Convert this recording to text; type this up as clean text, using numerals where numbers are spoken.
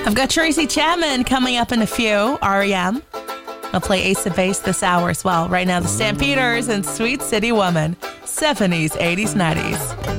I've got Tracy Chapman coming up in a few, REM. I'll play Ace of Base this hour as well. Right now, the Stampeders and Sweet City Woman, 70s, 80s, 90s.